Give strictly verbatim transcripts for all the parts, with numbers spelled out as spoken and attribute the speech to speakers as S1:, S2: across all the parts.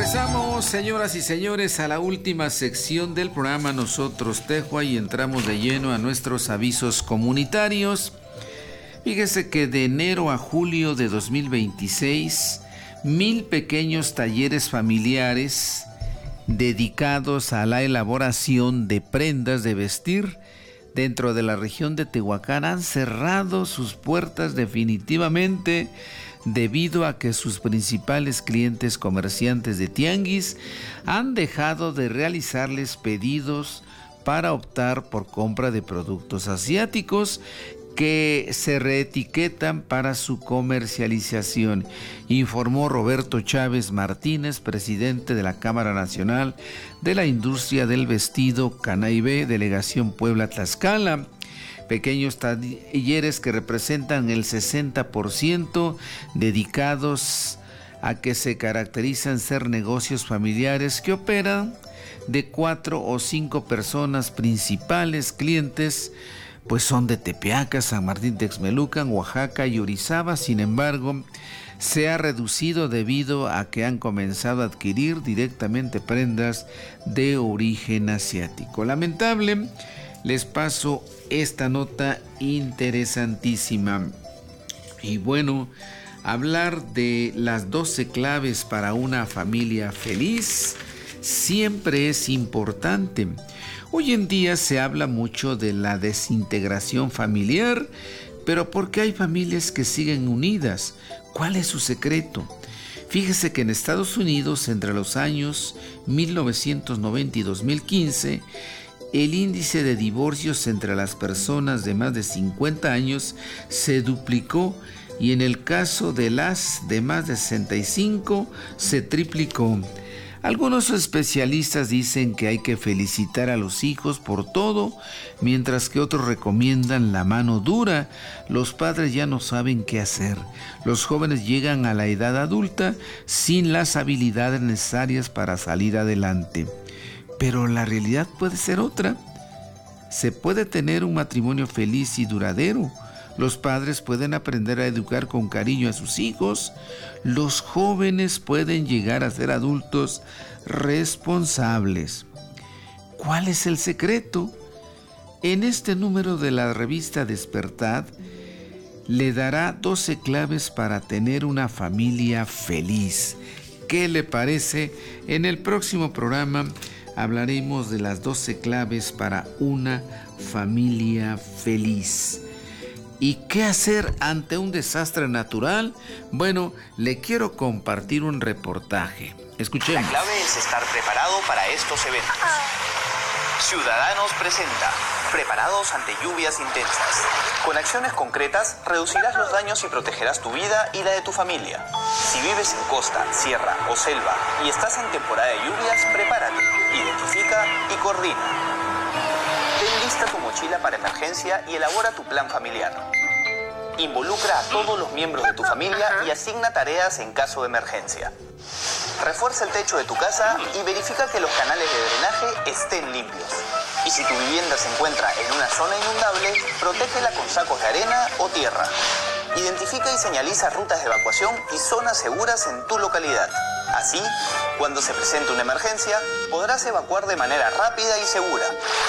S1: Regresamos, señoras y señores, a la última sección del programa Nosotros Tejua y entramos de lleno a nuestros avisos comunitarios. Fíjese que de enero a julio de dos mil veintiséis, mil pequeños talleres familiares dedicados a la elaboración de prendas de vestir dentro de la región de Tehuacán han cerrado sus puertas definitivamente debido a que sus principales clientes comerciantes de tianguis han dejado de realizarles pedidos para optar por compra de productos asiáticos que se reetiquetan para su comercialización, informó Roberto Chávez Martínez, presidente de la Cámara Nacional de la Industria del Vestido Canaibé, Delegación Puebla-Tlaxcala. Pequeños talleres que representan el sesenta por ciento dedicados a que se caracterizan ser negocios familiares que operan de cuatro o cinco personas principales clientes, pues son de Tepeaca, San Martín Texmelucan, Oaxaca y Orizaba. Sin embargo, se ha reducido debido a que han comenzado a adquirir directamente prendas de origen asiático. Lamentable, les paso esta nota interesantísima. Y bueno, hablar de las doce claves para una familia feliz siempre es importante. Hoy en día se habla mucho de la desintegración familiar, pero ¿por qué hay familias que siguen unidas? ¿Cuál es su secreto? Fíjese que en Estados Unidos, entre los años mil novecientos noventa y dos mil quince, el índice de divorcios entre las personas de más de cincuenta años se duplicó y en el caso de las de más de sesenta y cinco se triplicó. Algunos especialistas dicen que hay que felicitar a los hijos por todo, mientras que otros recomiendan la mano dura. Los padres ya no saben qué hacer. Los jóvenes llegan a la edad adulta sin las habilidades necesarias para salir adelante. Pero la realidad puede ser otra. Se puede tener un matrimonio feliz y duradero. Los padres pueden aprender a educar con cariño a sus hijos. Los jóvenes pueden llegar a ser adultos responsables. ¿Cuál es el secreto? En este número de la revista Despertad le dará doce claves para tener una familia feliz. ¿Qué le parece? En el próximo programa hablaremos de las doce claves para una familia feliz. ¿Y qué hacer ante un desastre natural? Bueno, le quiero compartir un reportaje. Escuchemos.
S2: La clave es estar preparado para estos eventos. Ciudadanos presenta Preparados ante lluvias intensas. Con acciones concretas, reducirás los daños y protegerás tu vida y la de tu familia. Si vives en costa, sierra o selva y estás en temporada de lluvias, prepárate, identifica y coordina. Ten lista tu mochila para emergencia y elabora tu plan familiar. Involucra a todos los miembros de tu familia y asigna tareas en caso de emergencia. Refuerza el techo de tu casa y verifica que los canales de drenaje estén limpios. Y si tu vivienda se encuentra en una zona inundable, protégela con sacos de arena o tierra. Identifica y señaliza rutas de evacuación y zonas seguras en tu localidad. Así, cuando se presente una emergencia, podrás evacuar de manera rápida y segura.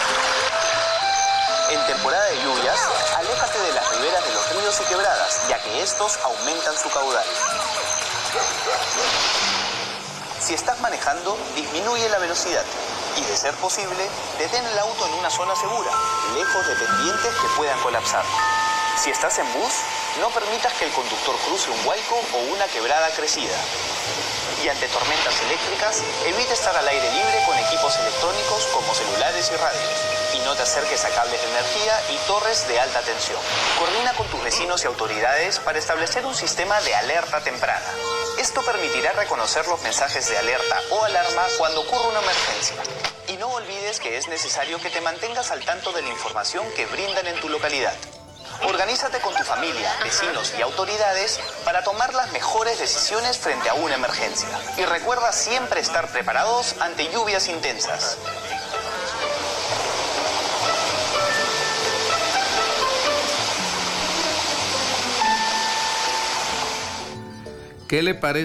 S2: En temporada de lluvias, aléjate de las riberas de los ríos y quebradas, ya que estos aumentan su caudal. Si estás manejando, disminuye la velocidad y, de ser posible, detén el auto en una zona segura, lejos de pendientes que puedan colapsar. Si estás en bus, no permitas que el conductor cruce un huaico o una quebrada crecida. Y ante tormentas eléctricas, evita estar al aire libre con equipos electrónicos como celulares y radios. Y no te acerques a cables de energía y torres de alta tensión. Coordina con tus vecinos y autoridades para establecer un sistema de alerta temprana. Esto permitirá reconocer los mensajes de alerta o alarma cuando ocurra una emergencia. Y no olvides que es necesario que te mantengas al tanto de la información que brindan en tu localidad. Organízate con tu familia, vecinos y autoridades para tomar las mejores decisiones frente a una emergencia. Y recuerda siempre estar preparados ante lluvias intensas.
S1: ¿Qué le parece?